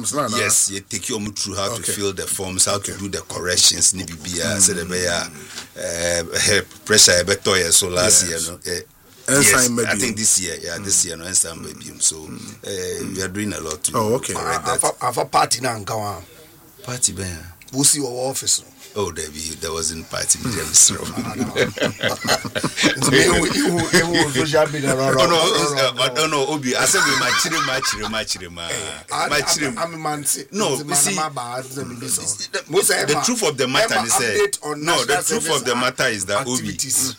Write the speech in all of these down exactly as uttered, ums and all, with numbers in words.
forms, no, no. Yes, you take you through how okay. to fill the forms, how okay. to do the corrections, ni bibia, so the uh pressure better so last year, no. Uh, yes, I think this year, yeah, mm. this year, no, and baby. So mm. uh, we are doing a lot. To oh, okay. I have a party now, go on. Party, ben. We'll see your office. Oh, there, be, there wasn't party. There was no, no, no, Obi. I said we match him, match him, match him, match him. I'm a man. No, see, the truth of the matter is that no, the truth of the matter is that Obi.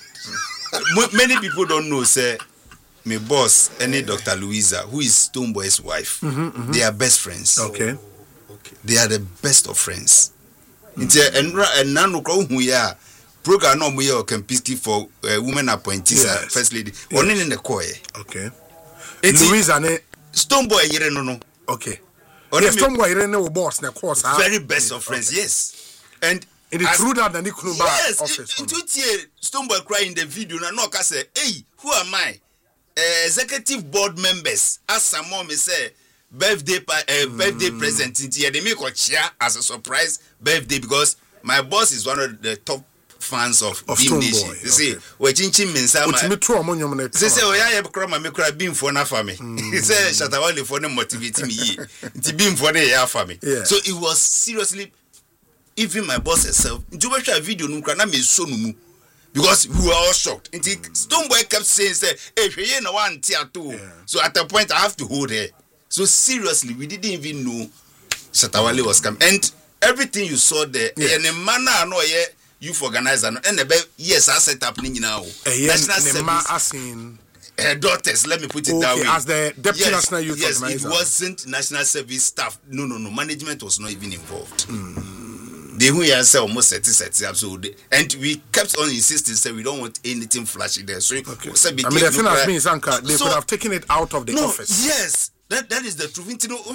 Many people don't know, say, my boss, any Doctor Louisa, who is Stoneboy's wife, mm-hmm, mm-hmm. they are best friends. Okay. Okay. They are the best of friends. Mm-hmm. And now, who are program no more Kempinski for uh, women appointees, yes. First lady. Yes. Only in the choir. Okay. Louisa, ne Stoneboy, you no no. Okay. Yes, Stoneboy, you know, boss, na course. Very best of friends, okay. Yes. And it is true that the Nikunuba yes, office. Into it, Stoneboy cry in the video. Na no say, hey, who am I? Uh, executive board members. As some mom say, birthday uh, mm. birthday present in here. They make a chair as a surprise birthday because my boss is one of the top fans of, of Beam Nation. You see, we chinchin mensa. They say, oh yeah, you cry, me cry Beam for na for me. He say, Shatawale for them motivate me. It's Beam for the yeah for me. So it was seriously. Even my boss herself, into watch a video, no crana me so no because we were all shocked. And Stoneboy kept saying, "Say, hey, you know one tier two." So at a point, I have to hold her. So seriously, we didn't even know Shatawale was coming, and everything you saw there, yeah. And the manner I know, yeah, youth organizer, and the yes, I set up now. National service. Her daughters, let me put it okay, that way. As the deputy yes, national youth yes, organizer. It wasn't national service staff. No, no, no. Management was not even involved. Mm. They who answer almost thirty, thirty, absolutely. And we kept on insisting, say we don't want anything flashy there. So, okay. so I mean, the thing has been, Sanka, they so, could have taken it out of the no, office. Yes, that that is the truth.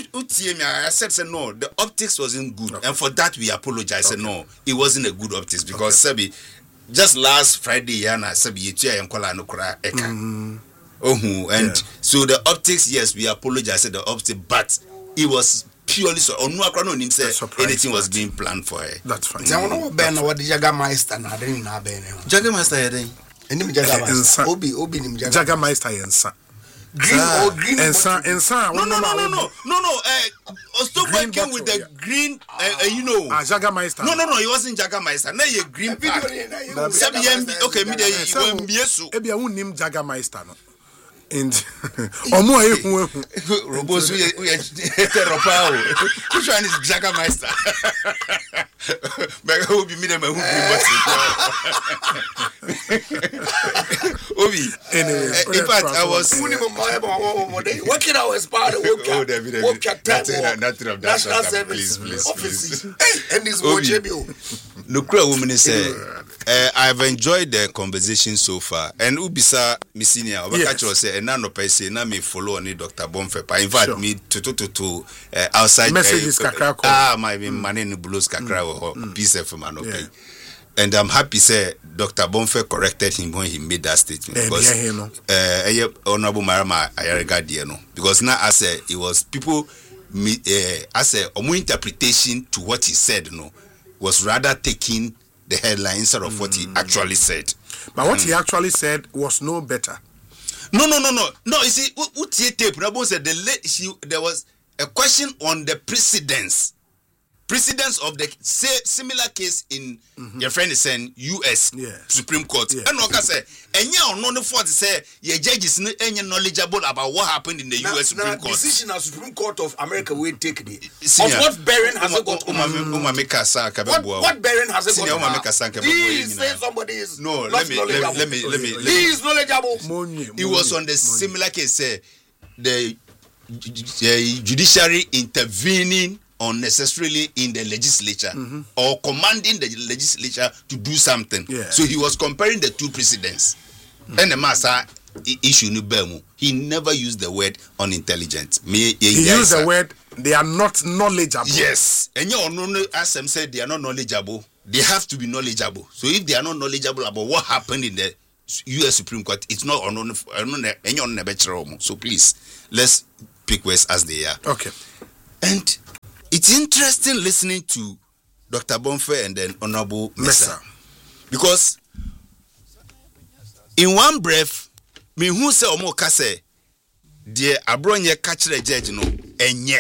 I said, say, no, the optics wasn't good. Okay. And for that, we apologize. Okay. No, it wasn't a good optics because, okay. Sabi, just last Friday, Yana, Sabi, you and Kola no Kura Eka. Oh, and yeah. So the optics, yes, we apologize for the optics, but it was purely so. On no account him say anything was being planned for her. That's fine. I don't know Ben what the Jagermeister na den na Ben. Jagermeister yeden. Enim Jagermeister. Obi Obi nim Jagermeister. Jagermeister yensa. Green or green ensa ensa. No no no no no no no. Uh, Stoneboy came with the yeah. green. Uh, uh, you know. Ah Jagermeister. No no no. He wasn't Jagermeister. Na ye green pack. Okay, me dey. You be so. Ebi a unim Jagermeister no. And Omo ehu ehu Robosu we teropao. Which one is Jagermeister? But who be me dem who bring Obi. In fact, I was working hours part of work. Oh, David, nothing of that. Please, please, please. And this Mojebio. No clear woman say uh, I've enjoyed the conversation so far. And Ubisa Missinia, Obakacho say, and none of I say, na me follow on Doctor Bonfepa. In fact, sure. me to to to to uh, outside messages uh, kakra. Ah, my money in blues kakra or peace of man. Okay. And I'm happy say Doctor Bonfe corrected him when he made that statement eh, because yeah, no. uh, Honorable Marama Ayarega no because now I say it was people me uh, I say omu interpretation to what he said no was rather taking the headline instead of mm. what he actually said. But what um, he actually said was no better. No, no, no, no, no. You see, what he tape? Nabo said the late she there was a question on the precedence. Precedence of the say, similar case in mm-hmm. your friend is saying U S yes. Supreme Court. Yes. And no can say, and you know the fault say your judges not any knowledgeable about what happened in the now, U S Supreme now Court. Decision of Supreme Court of America will take the of what bearing has it got? What what bearing has it got? He say somebody is no. Let me let me let me let me. He is knowledgeable. It was on the similar case. Say the judiciary intervening unnecessarily in the legislature mm-hmm. or commanding the legislature to do something. Yeah. So he was comparing the two precedents. Mm-hmm. And the master issue he never used the word unintelligent. He used the word they are not knowledgeable. Yes. And you know, as Sam said, they are not knowledgeable. They have to be knowledgeable. So if they are not knowledgeable about what happened in the U S Supreme Court, it's not on. So please, let's pick words as they are. Okay. And it's interesting listening to Doctor Bonfe and then Honorable Mesa. Because in one breath, me who say omo kase de abronye catch the judge no enye.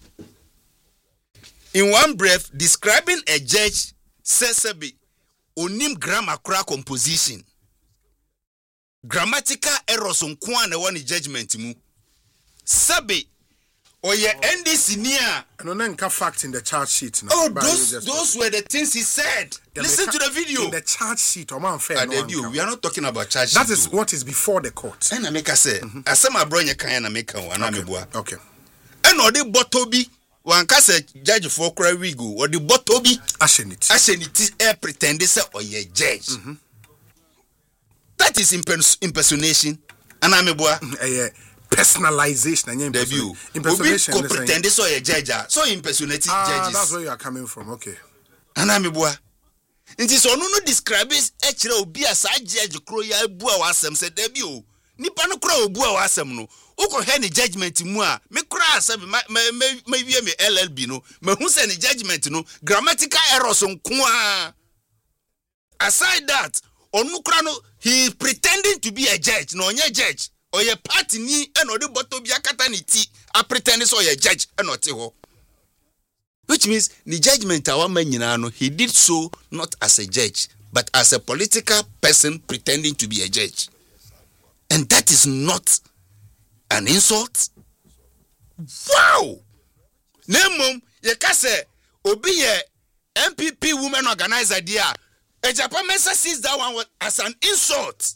In one breath, describing a judge says be onim grammar cra composition. Grammatical errors on kwane one judgment mu. Sabe or your N D C near. And on the fact in the charge sheet. Oh, those those were the things he said. Yeah, listen to the video. In the charge sheet, or man fair. No we are not talking about charge sheet. That is what is before the court. And I make a say, I say my brother can make one. Okay. And or the botobi one case judge for cry wigo or the botobi. Ashenit. Ashenit air pretend say or your judge. Mm-hmm. That is impers- impersonation. And I'm a boy. Personalization and debut. Impersonation. Obi pretend so a judge. So impersonating ah, judges. That's where you are coming from. Okay. And I'm a boy. Nti so no no describe e kire obi asa judge kro ya bu a wasem se debut. Nipa no kro obu a wasem no. Uko he ni judgment mu a me kra asem me me wie me L L B no. Me hu se ni judgment no grammatical errors nko a. Aside that, onukra no he pretending to be a judge no onye judge. Or your party ni and or the bottom yakata ni ti a pretend so your judge and not ho. Which means the judgment our man yinano he did so not as a judge but as a political person pretending to be a judge. And that is not an insult. Wow! Nemum ye ka say obi ye M P P women organizer dia. A Japan Mesa sees that one as an insult.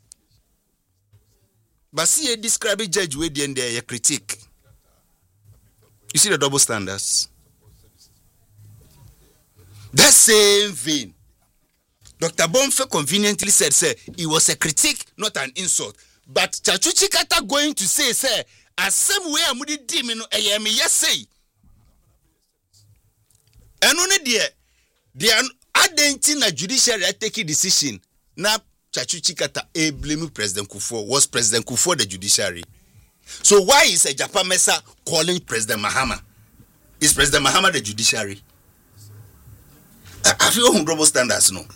But see a describe judge with the end there, a critique. You see the double standards. That same vein. Doctor Bonfe conveniently said, "Sir, it was a critique, not an insult." But Chachuchi Kata going to say, "Sir, as some way I'm with the demon, I am yes say." And only there, they are adding a judiciary taking decision now. Chachuchi Kata a blame President Kufuor. Was President Kufuor the judiciary? So why is a Japan Mesa calling President Mahama? Is President Mahama the judiciary? I feel on global standards no.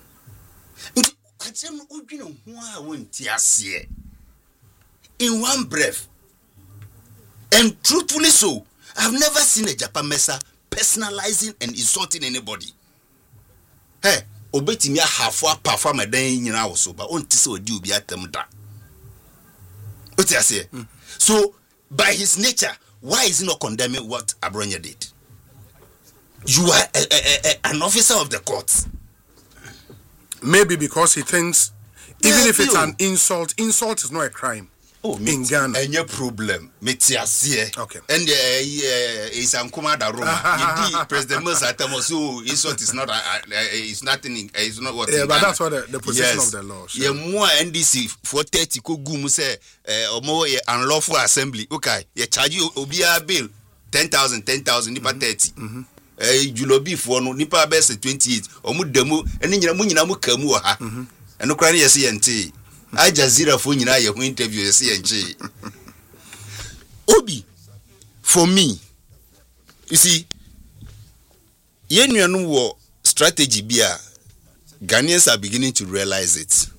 In one breath, and truthfully so, I've never seen a Japan Mesa personalizing and insulting anybody. Hey. Obetimia halfwa perform a day nyina also but on tise odi obi atem da. What you say? So by his nature, why is he not condemning what Abronya did? You are a, a, a, an officer of the court. Maybe because he thinks even yeah, if it's an insult, insult is not a crime. Oh, in Ghana. Any problem? Metiasie. Okay. And uh, is Ankuma Roma. President Musa Tamosu insult is not. Uh, uh, it's nothing. It's not what. Yeah, but that's what the, the position yes. of the law. Yeah, more N D C for thirty ko gum say or more unlawful assembly. Okay, you charge you obia bill ten thousand, ten thousand nipa thirty. Eh, Julobi for no nipa best twenty-eight. Omu demu. Eni nyina mu nyina mu kamu wa ha. Eno kra ne yesi yente. Al Jazeera for nyina ye ho interview yesi yenche. Obi, for me, you see, ye nuanu wo strategy bia Ghanaians are beginning to realize it.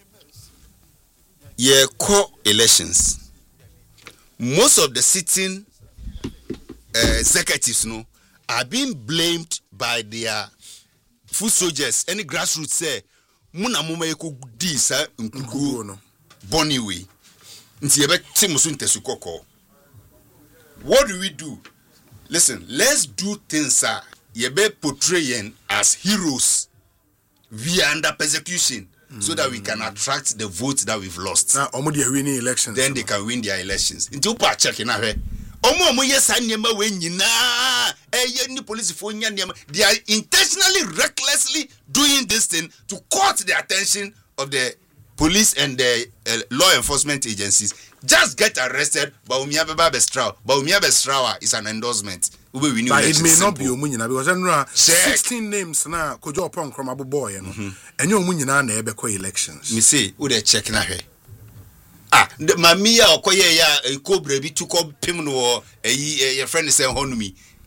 Ye core elections. Most of the sitting uh, executives no are being blamed by their foot soldiers. Any grassroots say muna muma yeko di sa nkugo no boni we nti yebe timusu ntesukoko. What do we do? Listen, let's do things uh, yebe portraying as heroes. We are under persecution mm. so that we can attract the votes that we've lost. Now, omo they winning elections. Then they can win their elections. Until pa check na he. Omo omo yes anyema we nyina eh ni police for nyama. They are intentionally recklessly doing this thing to court the attention of the police and the uh, law enforcement agencies. Just get arrested. Baumia beba bestraw. Baumia bestrawa is an endorsement. But it may not be Omunyina because there are sixteen names now. Kojo upon Kromabo boy, you know, and your Omunyina na ebe ko elections. Me say, who they check na he? Ah, mamia okoye ya kobre bi tukọ pim no eh your friend say honumi.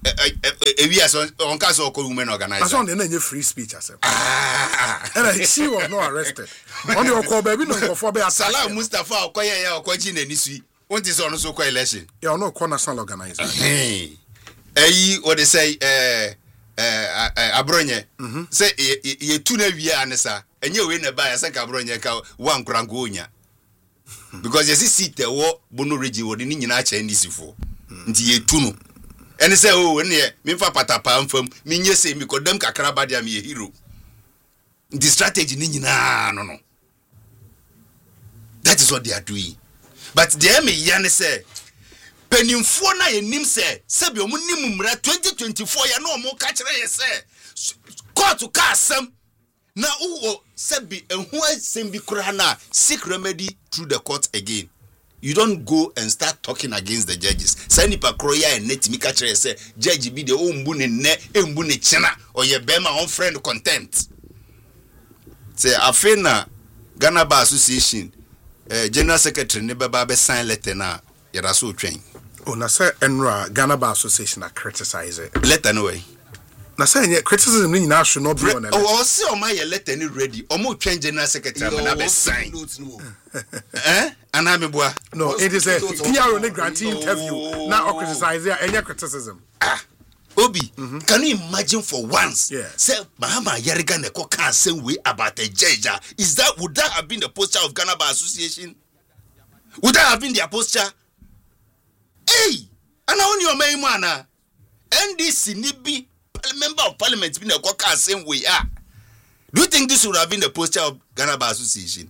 we as on case of women organizer. That's on the free speech as ah and she was not arrested. On your call baby no for be Salam Mustafa Okoye ya Okoji na nisui. Won't is on so ko election. You no cornerstone organizer. Eh eh what they say eh eh abronye say ye tu na wie anesa enye we na ba ya say ka abronye ka wan krango onya. Because you see seat the war bono regi wo de ni nyina cha ndisifo. Nti ye tu no. Ene say oh ne me fa patapa amfam me nye say me kodam kakra ba dia me hero. The strategy ni nyina no no. That is what they are doing. But the me yan say penimfo na yenim say sebi omo nim mra twenty twenty-four ya na omo ka kire ye say court ka asem na uwo sebi enhu asem bi kura na seek remedy through the court again. You don't go and start talking against the judges. Say nipa kroya and net mi ka kire say judge bi de o mbu ne ne embu ne chena or ye bema on friend contempt. Say afena Ghana Bar Association Uh, General Secretary ne baba be sign letter na yada so twen. Oh na say Enra Ghana Bar Association na criticize it. Letter no way. Na say any criticism ni na should not be on. Oh say o ma ye letter ni ready. O mo twen General Secretary na be sign. Eh? Ana me boa. No, it is a P R O ne grantee interview. Na o criticize any criticism. Ah. Obi, mm-hmm. Can you imagine for once? Yeah. Say, Mahama Yariga Neko can't say way about a judge. Is that would that have been the posture of Ghana Bar Association? Would that have been their posture? Hey, and on your main man, N D C Nibi, member of parliament, been a can't say way. Ah, do you think this would have been the posture of Ghana Bar Association?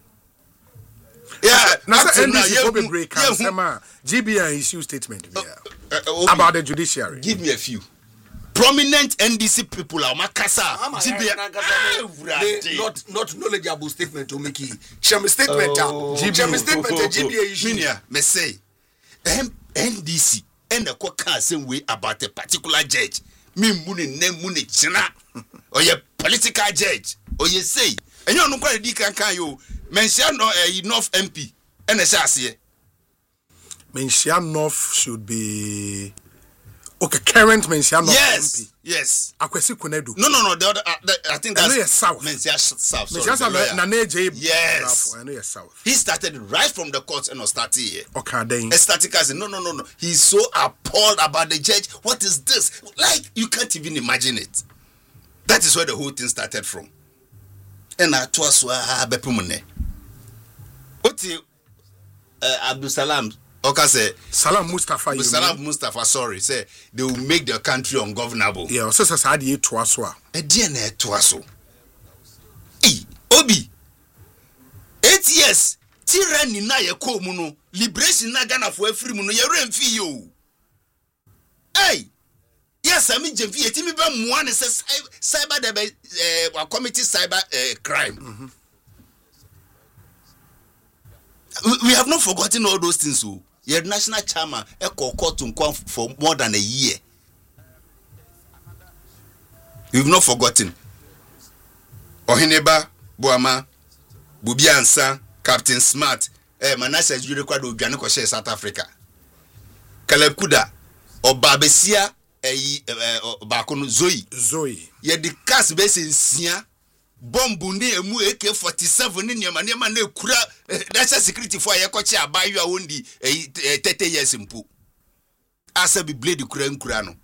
Yeah, now N D C will be break. G B I issue statement. Yeah. Uh, uh, about the judiciary. Give me a few. Prominent N D C people are Makasa. G B I not not knowledgeable statement to make it. Shame statement. Shame statement. G B I issue. Minia, me say N D C and the court same way about a particular judge. Me muni ne muni china or your political judge or you say and you don't quite can can you mention no enough M P and a chassis. Menchia North should be okay. Current Menchia North yes, M P. Yes. Akwesi Kunedu. No, no, no. The other, uh, the, I think that's I know you're South. Menchia South. Menchia South. Yes. I know you're South. He started right from the court and started here. Okay, then. Static as no, no, no, no. He's so appalled about the judge. What is this? Like you can't even imagine it. That is where the whole thing started from. And I told us bepumune. What you Abdul Salam? Okay, say Salam Mustafa. Salam Mustafa, sorry, say they will make the country ungovernable. Yeah, also says I did to us. A D N A to us. Hey, Obi. Eight years. Tyranny na ye ko muno. Liberation na Ghana for free muno. Ye remfi yo. Hey. Yes, I mean Jemfi. Eti mi ba muane say cyber the uh, committee cyber uh, crime. Mm-hmm. We, we have not forgotten all those things. So. Your national chairman echo court to come for more than a year. You've not forgotten. Ohineba, Boama, Bubiansa, Captain Smart, eh, Manasa is really quite organic South Africa. Caleb Kuda, or Babesia, eh, Bakon Zoe. Zoe. Ye the cast base in Sia. Bombu ne emu A K forty-seven ni nyama nyama na ekura national security for ye kwachi abayu a wondi thirty years mpo asa bi blade kura nkura no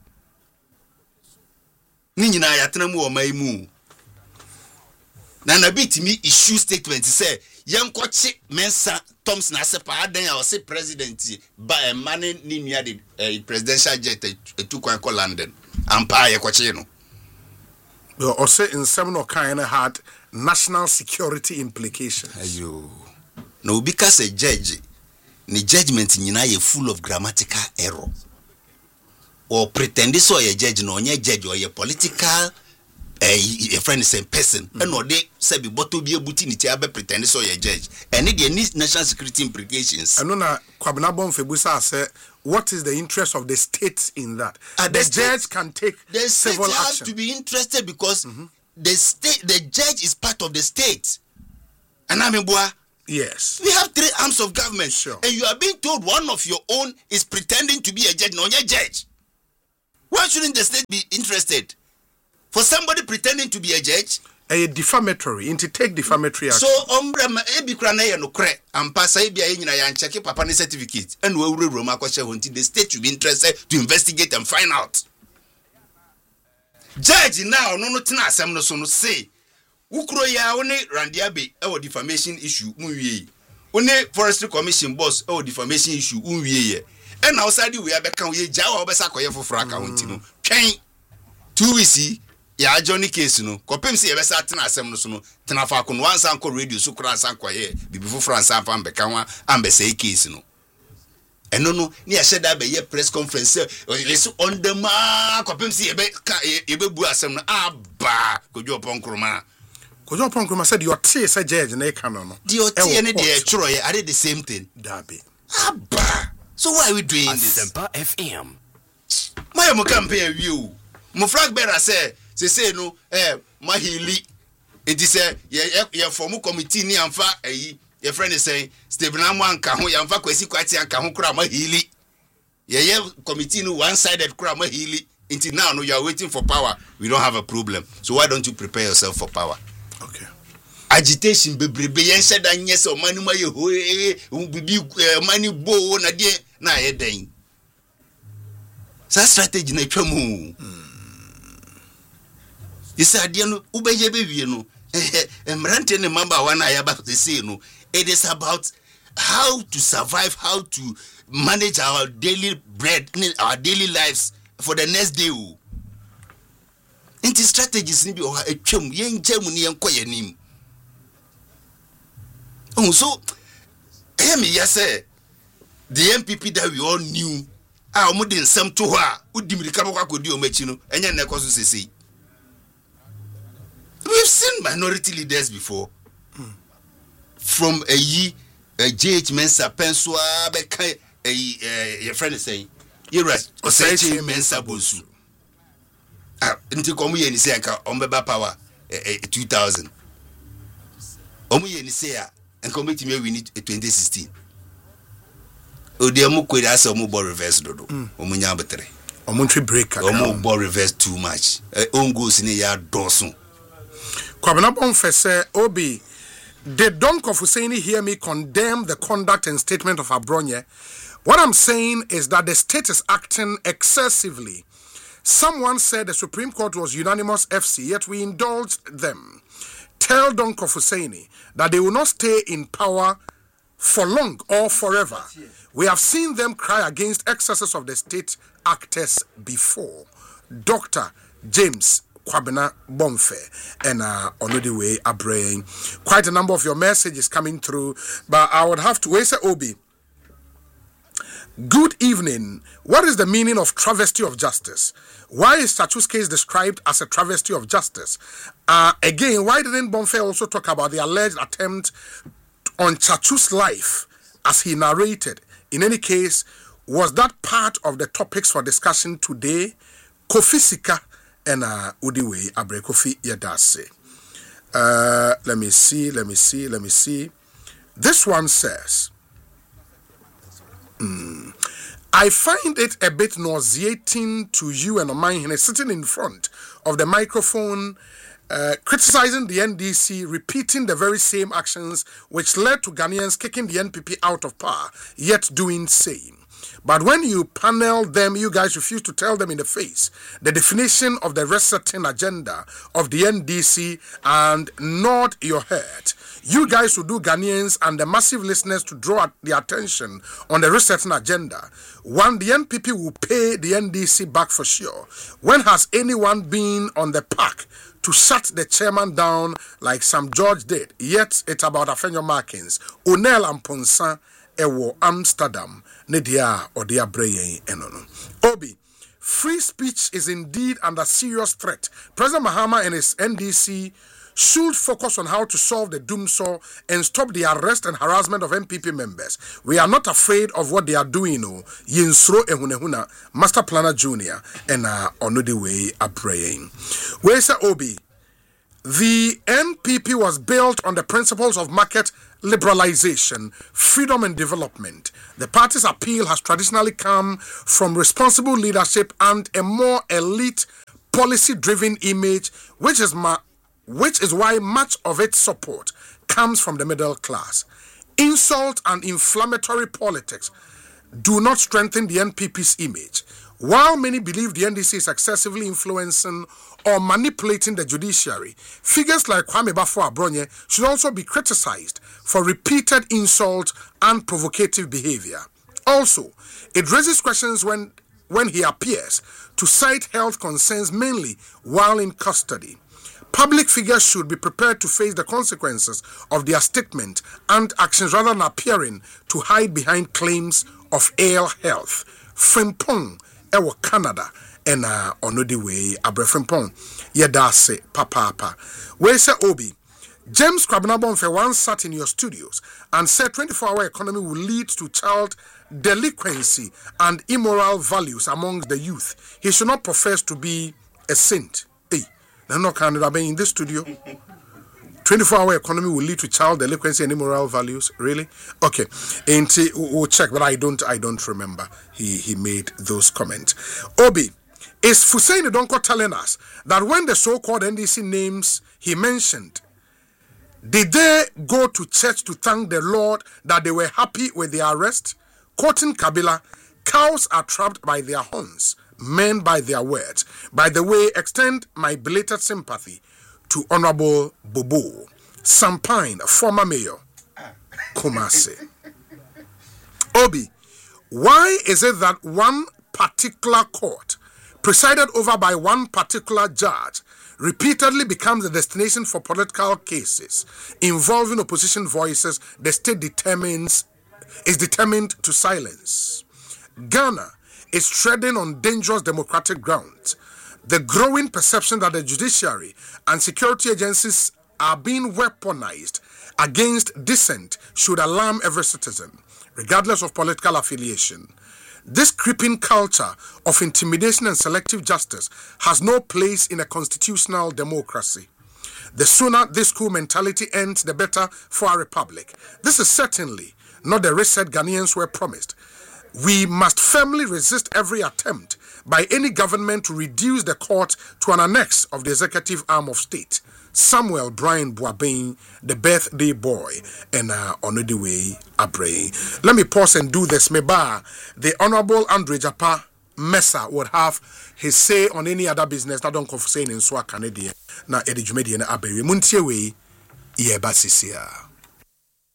ni nyina ya tena mu o mai mu na na bitimi issue statement say ye nkwachi Mensa Thompson asepa adan a o se president ba emane ni nua de presidential jet etu kwan ko London ampa ye kwachi no. Or say in seven kind had national security implications. Ayo. No, because a judge, the judgment in ye full of grammatical error. Or pretend so a judge no nye judge or a political a friend is a person. Mm-hmm. And no they say be but to be a booty ni be pretend so a judge. And it need national security implications. I know na Kwabena Bon Febusa say what is the interest of the state in that? Uh, the, the judge can take the civil state action. Have to be interested because mm-hmm. the state, the judge is part of the state. And I mean, boy, yes, we have three arms of government, sure. And you are being told one of your own is pretending to be a judge, not a judge. Why shouldn't the state be interested? For somebody pretending to be a judge? A defamatory, into take defamatory action. So, Ombra, ebi krana no cre, and pass a bia in a check papa certificate, and we will Roma question until the state will be interested to investigate and find out. Judge now, no, not na some no say. Ukro ya one Randiabe, our defamation issue, unye. One forestry commission boss, our defamation issue, unye. And outside we have become ye jaw obesakoye for fraka untino. Train two we see. Ya Johnny case no kopem se yebesa tena asem no so no tena fa ko no ansa anko radio so kura ansa anko ye bibi fu France anfa ambeka wa ambese case no eno no ni ya sheda be ye press conference let's on the ma kopem se yebe yebe bu asem no aba kojo ponkroma kojo ponkroma said you tie say judge na e kan no di o tie ne de churo ye are the same thing dabe aba so why are we doing this Asempa F M my mo campaign view mo flag bearer say se say no eh mahili it is a ye form committee ni amfa ayi your friend is saying Stephen Amwanka ho yamfa kwesi kwati anka ho kura mahili ye ye committee no one sided kura mahili until now no you are waiting for power we don't have a problem so why don't you prepare yourself for power okay agitation bebrebe yen sheda nyese o manu maye ho eh bibi mani bo na de na ye den sa strategy na twamu This idea no ubeye bewie no emrante ne mamba wana ayaba say no it is about how to survive, how to manage our daily bread, our daily lives for the next day. Inti strategies ni bi o ha atwam yen gyam ni yen koyanim. Oh so hear me say the M P P that we all knew ah omo de nsam to ho a udimrika bokwa kodi o machi no enya na ekoso sesei. We've seen minority leaders before. Mm. From a ye, a J H Mensa Pensua, a your friend is saying, you're right, or say Mensa Bosu. Ah, into Comu and say, Ombeba Power, two thousand. Omu and say, and committee me we need twenty sixteen. Oh, dear Mukwid as a mobile reverse dodo, Omunya Betre. Omuntri break, or mobile reverse too much. Own goes in a yard dorsum. Kwabena Bonfese Obi, did Don Kofuseni hear me condemn the conduct and statement of Abronye? What I'm saying is that the state is acting excessively. Someone said the Supreme Court was unanimous F C, yet we indulged them. Tell Don Kofuseni that they will not stay in power for long or forever. We have seen them cry against excesses of the state actors before. Doctor James Kwabena Bonfe and uh, on the way Abrain. Quite a number of your messages coming through, but I would have to wait. Say Obi, good evening. What is the meaning of travesty of justice? Why is Chachu's case described as a travesty of justice? Uh, again, why didn't Bonfe also talk about the alleged attempt on Chachu's life as he narrated? In any case, was that part of the topics for discussion today? Kofi Sika and uh, Udiwe Abre Kofi Yadase. Uh, let me see, let me see, let me see. This one says, mm, I find it a bit nauseating to you and Omanhene sitting in front of the microphone, uh, criticizing the N D C, repeating the very same actions which led to Ghanaians kicking the N P P out of power, yet doing same. But when you panel them, you guys refuse to tell them in the face the definition of the resetting agenda of the N D C and nod your head. You guys will do Ghanaians and the massive listeners to draw the attention on the resetting agenda. One, the N P P will pay the N D C back for sure. When has anyone been on the pack to shut the chairman down like Sam George did? Yet it's about Afenyo Markins, Onel and Ponsa, Ewo Amsterdam. Nedia or dia brain enono. Obi, free speech is indeed under serious threat. President Mahama and his N D C should focus on how to solve the doomsaw and stop the arrest and harassment of N P P members. We are not afraid of what they are doing. No, Yinsro Ehunehuna, Master Planner Junior, and uh, Onodiwe Abraying. Where's Obi? The N P P was built on the principles of market liberalization, freedom and development. The party's appeal has traditionally come from responsible leadership and a more elite policy-driven image, which is, ma- which is why much of its support comes from the middle class. Insult and inflammatory politics do not strengthen the N P P's image. While many believe the N D C is excessively influencing or manipulating the judiciary, figures like Kwame Bafo-Abronye should also be criticized for repeated insult and provocative behavior. Also, it raises questions when, when he appears to cite health concerns mainly while in custody. Public figures should be prepared to face the consequences of their statement and actions rather than appearing to hide behind claims of ill health. Frimpong ewo Canada and uh, onodi way abre Frimpong yedase papa we say Obi James Kwabena-Bonnfe once sat in your studios and said twenty-four hour economy will lead to child delinquency and immoral values amongst the youth. He should not profess to be a saint. Hey, they're not Canada being in this studio. twenty-four hour economy will lead to child delinquency and immoral values. Really? Okay. And we'll check, but I don't I don't remember he, he made those comments. Obi, is Fuseni Donko telling us that when the so-called N D C names he mentioned, did they go to church to thank the Lord that they were happy with their arrest? Quoting Kabila, cows are trapped by their horns, men by their words. By the way, extend my belated sympathy to Honorable Bobo Sampine, former mayor, Kumasi. Obi, why is it that one particular court, presided over by one particular judge, repeatedly becomes the destination for political cases involving opposition voices the state determines is determined to silence? Ghana is treading on dangerous democratic ground. The growing perception that the judiciary and security agencies are being weaponized against dissent should alarm every citizen, regardless of political affiliation. This creeping culture of intimidation and selective justice has no place in a constitutional democracy. The sooner this cool mentality ends, the better for our republic. This is certainly not the reset Ghanaians were promised. We must firmly resist every attempt by any government to reduce the court to an annex of the executive arm of state. Samuel Brian Boabeng, the birthday boy, and uh, Onodiwe Abre. Let me pause and do this. Meba, the Honorable Andre Japa Mesa would have his say on any other business that don't say in Swa Canadian. Na Eddie Jumedi and Abe. Muntiewe, Yeba Sisia.